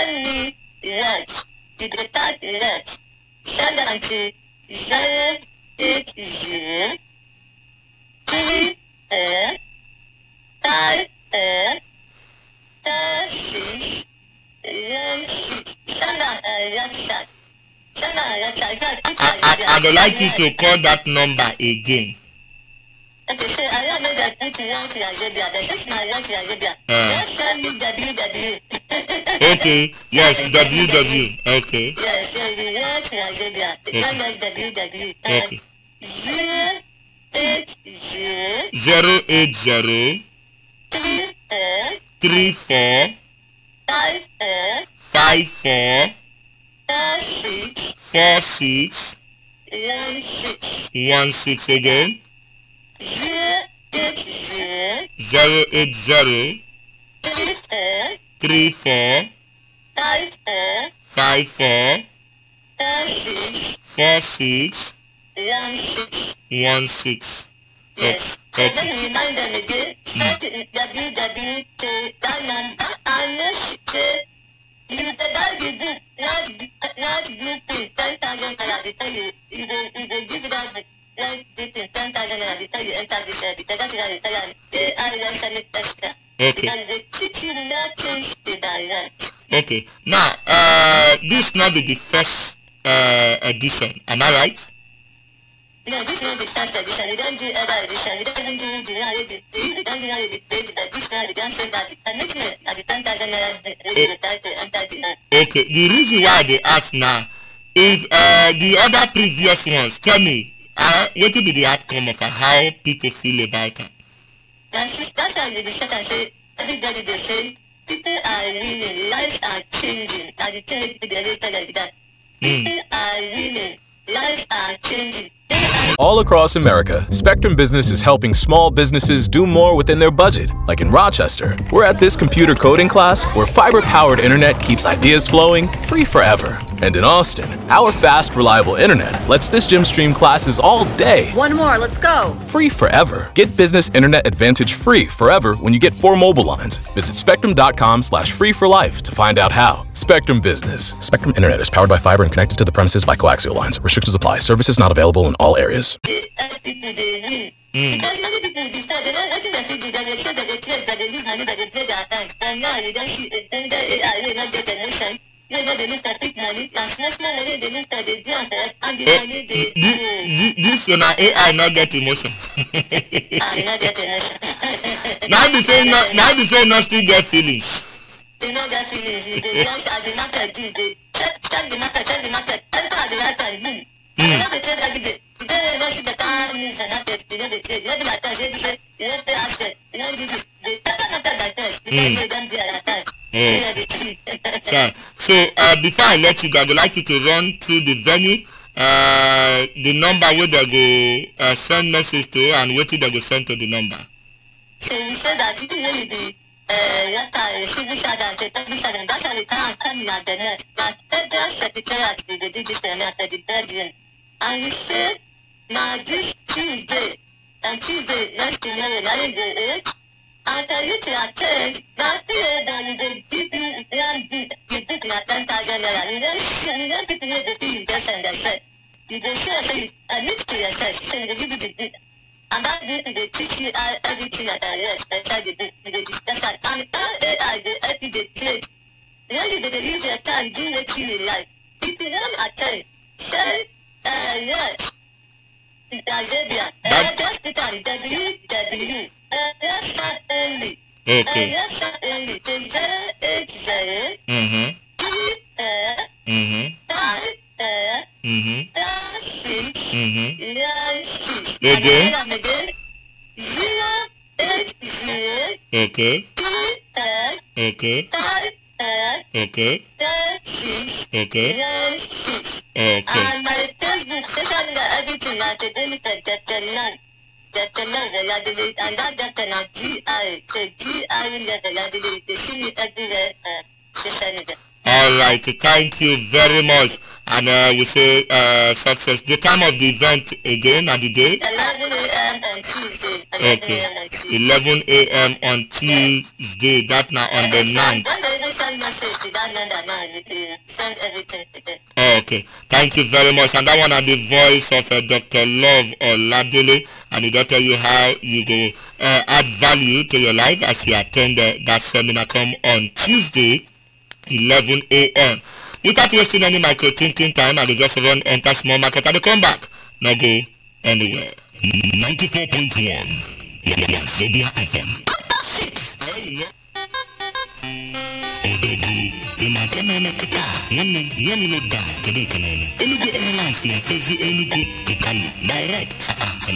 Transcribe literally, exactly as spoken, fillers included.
send me right. You can type right. Send them to zero eight zero three uh five uh six one six. Send them a right side. Send them a right side. I, I, I would like you to call that number again. Okay, so I don't know that it's wrong to Azebia. This is my wrong to Azebia. Uh. Just send me W W. Okay, yes, W W. Okay. Yes, so you wrong to Azebia. Send us W W. Okay. Zero eight zero Zero eight zero three uh three four five uh five four four six four six one six. one six again. Zero eight zero Zero eight zero three uh three four five uh five four four six four six one six. one six. Yes. So Okay. let me remind them again. Set W W to that number and let's say you the guy you do not not you pay ten thousand naira they tell you you they you they give it out like this ten thousand naira they tell you enter this uh, because that's why they tell you they are going to send it extra. Okay. Because they teach you not change the direct. Okay. Now, uh, this not be the first uh, edition. Am I right? No, this is not the first edition. We don't do other edition. We don't even do the one with the we don't do one with the page, but this one we don't say that. And make it at the ten thousand naira they try to enter the uh, Okay. The reason why they ask now is uh, the other previous ones. Tell me, uh, what will be the outcome of uh, how people feel about it? That's, that's why they said and say, everybody they say, people are winning, lives are changing. As the thing they always tell like that. People are winning, lives are changing. All across America, Spectrum Business is helping small businesses do more within their budget. Like in Rochester, we're at this computer coding class where fiber-powered internet keeps ideas flowing free forever. And in Austin, our fast, reliable internet lets this gym stream classes all day. One more, let's go. Free forever. Get Business Internet Advantage free forever when you get four mobile lines. Visit spectrum.com slash free for life to find out how. Spectrum Business. Spectrum Internet is powered by fiber and connected to the premises by coaxial lines. Restrictions apply. Services not available in all areas. The people they win. Because many people decide they don't nothing that people that they say that they trade that they lose money that they play their time. And now you don't see a tender A I will not get a nation. You know they lose that big money. And national money they lose that they do and and the money they This, this, this one uh, A I not get emotion. ah they not get a nation. Now be saying not, now be saying not still get feelings. They know that feelings. They just as the market do they check check the market check the market. Enter at the right time. Boom. You know they trade every day. You don't know see the time news and market. You know they trade. You know the matter they say you know they ask it. You know this they tell them that by test because they don't do at that time. Yeah, they treat. Yeah. So uh, before I let you go, I would like you to run through the venue, uh, the number where they go uh, send message to, and what they go send to the number. So we said that you can really be uh a civil servant, a public servant. That's how they can't come in at the net. But federal secretariat they did this and after the Belgian. And we said now this Tuesday and Tuesday next tomorrow, that is the eighth. After you to attend, that's the way that you will give you one bit, you put in a ten thousand naira. You don't see, you don't people know the thing you just understand. You don't share, so you admit to yourself, so you give you the bit. And that bit, they teach you all everything that I rest, inside the bit, they discuss that. And all A I, they help you, they trade. You know, you they use your time, do what you like. If you don't attend, say, uh, yes, it's Azebia. Uh, just put on W W. Uh, yes, not only. Uh, Okay. yes, not only. So zero eight zero Mm-hmm. three uh Mm-hmm. five uh Mm-hmm. four six Mm-hmm. nine six. Again? And again. Zero eight zero Okay. three uh Okay. five uh Okay. four six Okay. nine six. Okay. And my Facebook, social media, everything, academic, Doctor None. Doctor None, the and that Doctor None, G I, the G I level, the see me everywhere, uh, social media. All right. Thank you very much. And uh, we say uh, success. The time of the event again and the day? eleven a.m. on Tuesday. eleven Okay. a.m. on Tuesday. eleven a.m. on Tuesday. That now on the ninth. When they send message to that number now. You send everything to them. Oh, okay. Thank you very much. And that one are the voice of uh, Doctor Love Oladele, and he will tell you how you go uh, add value to your life as you attend uh, that seminar. Come on Tuesday, eleven a m Without wasting any micro thinking time, I will just run enter small market and come back. Not go anywhere. ninety-four point one Zobia F M. Odegu, imakena na kita, nene, yeni no da, kede kenene. Enugu Airlines na fezi Enugu to Kano direct.